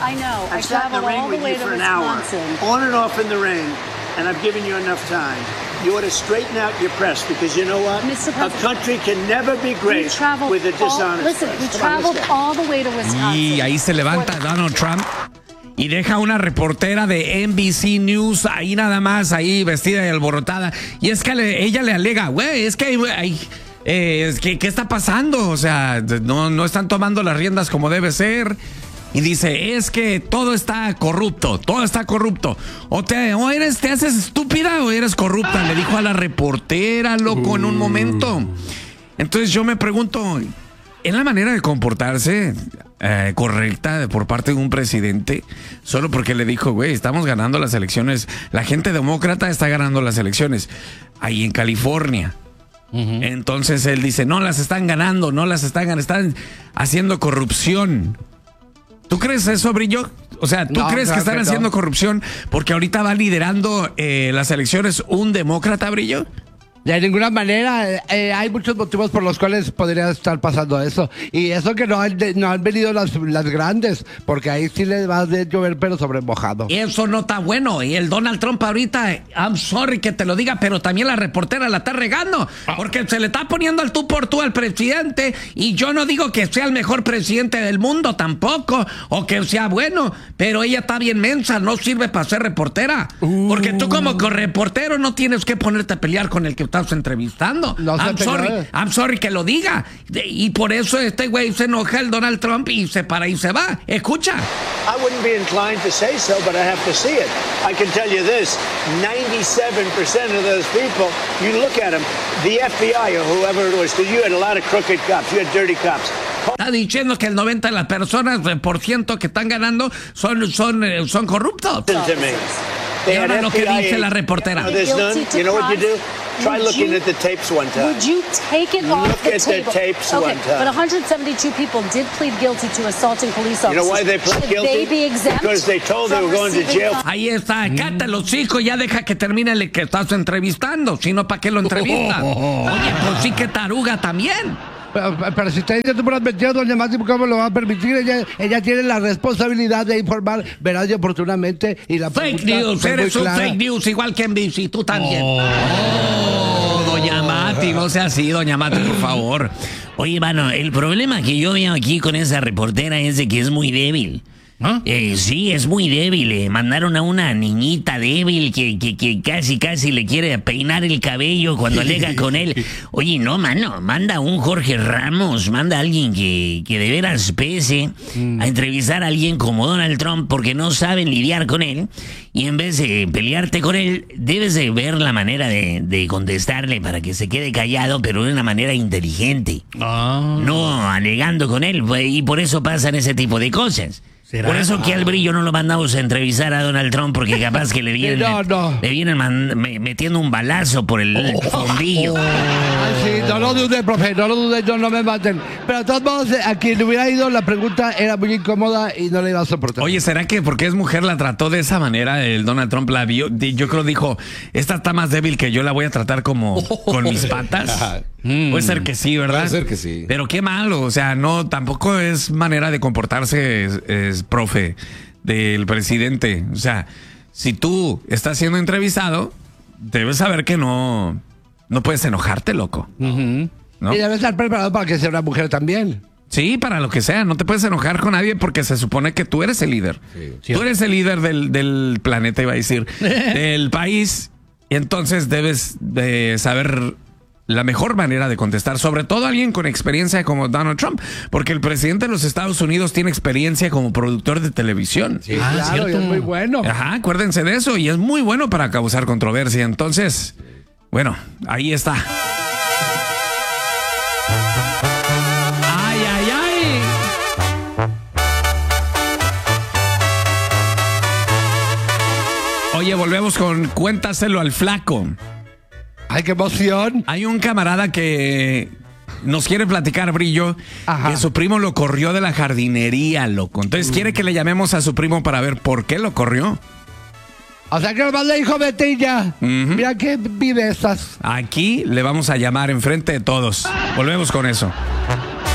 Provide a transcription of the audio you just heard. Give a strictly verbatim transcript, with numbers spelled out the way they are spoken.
I know. I I've sat in the traveled rain all the with way you to for an hour, Wisconsin. on and off in the rain, and I've given you enough time. You ought to straighten out your press because you know what? Mister A President, country can never be We great traveled with a all, dishonest listen, press. we Come on, let's traveled go. all the way to Wisconsin. Y ahí se levanta Donald Trump y deja una reportera de N B C News ahí nada más, ahí vestida y alborotada. Y es que le, ella le alega, güey, es que hay... Eh, es que, ¿qué está pasando? O sea, no, no están tomando las riendas como debe ser. Y dice, es que todo está corrupto, todo está corrupto. O te, o eres, te haces estúpida o eres corrupta. Le dijo a la reportera, loco, en un momento. Entonces yo me pregunto, ¿es la manera de comportarse eh, correcta por parte de un presidente? Solo porque le dijo, güey, estamos ganando las elecciones. La gente demócrata está ganando las elecciones. Ahí en California. Uh-huh. Entonces él dice, no las están ganando, no las están ganando, están haciendo corrupción. ¿Tú crees eso, Brillo? O sea, ¿tú no, crees claro que están que haciendo no. corrupción porque ahorita va liderando eh, las elecciones un demócrata, Brillo? De ninguna manera, eh, hay muchos motivos por los cuales podría estar pasando eso. Y eso que no han, de, no han venido las, las grandes, porque ahí sí les va a llover, pero sobre mojado. Y eso no está bueno. Y el Donald Trump ahorita, I'm sorry que te lo diga, pero también la reportera la está regando. Porque se le está poniendo al tú por tú al presidente. Y yo no digo que sea el mejor presidente del mundo tampoco, o que sea bueno, pero ella está bien mensa, no sirve para ser reportera. Uh. Porque tú como reportero no tienes que ponerte a pelear con el que estás entrevistando. No I'm sorry, I'm sorry que lo diga. Y por eso este güey se enoja el Donald Trump y se para y se va. Escucha. I wouldn't be inclined to say so, but I have to see it. I can tell you this, ninety-seven percent of those people, you look at them, the F B I or whoever it was, because you had a lot of crooked cops, you had dirty cops. Está diciendo que el noventa de las personas, por ciento que están ganando, son, son, son corruptos. Listen to me. Y ahora lo que dice la reportera. You know, there's none. You know what you do? Try Would looking you- at the tapes one time. Would you take it off Look the at the table? tapes okay, one time. but one hundred seventy-two people did plead guilty to assaulting police You officers. know why they pled Should guilty? they be exempt Because they told they from were going to receiving jail. fines? Ahí está, cállate los hijos, ya deja que termine el que estás entrevistando, si no, ¿para qué lo entrevistas? Oye, pues sí que taruga también. Pero, pero si usted dice tú puras mentiras, doña Mati, ¿cómo lo va a permitir? Ella, ella tiene la responsabilidad de informar veraz y oportunamente. Y la Fake pregunta news, fue eres muy un clara. fake news, igual que en B C, tú también. Oh, doña Mati, no sea así, doña Mati, por favor. Oye, mano, el problema que yo veo aquí con esa reportera es de que es muy débil. ¿Ah? Eh, sí, es muy débil. Eh. Mandaron a una niñita débil que, que, que casi, casi le quiere peinar el cabello cuando alega con él. Oye, no, mano, manda a un Jorge Ramos, manda a alguien que, que de veras pese mm. a entrevistar a alguien como Donald Trump porque no saben lidiar con él. Y en vez de pelearte con él, debes de ver la manera de, de contestarle para que se quede callado, pero de una manera inteligente. Ah. No alegando con él. Y por eso pasan ese tipo de cosas. ¿Será? Por eso que al Brillo no lo mandamos a entrevistar a Donald Trump, porque capaz que le vienen, No, no. Le vienen man- me- metiendo un balazo por el fondillo. Ay, sí, no lo dude, profe, no lo dude, yo no me maten. Pero de todos modos, a quien le hubiera ido, la pregunta era muy incómoda y no le iba a soportar. Oye, ¿será que porque es mujer la trató de esa manera? El Donald Trump la vio, di- yo creo dijo, esta está más débil que yo, la voy a tratar como con mis patas. Mm. Puede ser que sí, ¿verdad? Puede ser que sí. Pero qué malo, o sea, no, tampoco es manera de comportarse, es, es, profe, del presidente. O sea, si tú estás siendo entrevistado, debes saber que no, no puedes enojarte, loco. Uh-huh. ¿No? Y debe estar preparado para que sea una mujer también. Sí, para lo que sea, no te puedes enojar con nadie porque se supone que tú eres el líder. Sí. Tú eres el líder del, del planeta, iba a decir, del país. Y entonces debes de saber la mejor manera de contestar, sobre todo alguien con experiencia como Donald Trump, porque el presidente de los Estados Unidos tiene experiencia como productor de televisión. Sí. Ah, claro, y es muy bueno. Ajá, acuérdense de eso, y es muy bueno para causar controversia. Entonces, bueno, ahí está. ¡Ay, ay, ay! Oye, volvemos con Cuéntaselo al Flaco. Ay, qué emoción. Hay un camarada que nos quiere platicar, Brillo, Ajá. que su primo lo corrió de la jardinería, loco. Entonces quiere que le llamemos a su primo para ver por qué lo corrió. O sea que nomás le dijo Betilla. Ujú. Mira qué vivezas. Aquí le vamos a llamar enfrente de todos. Volvemos con eso.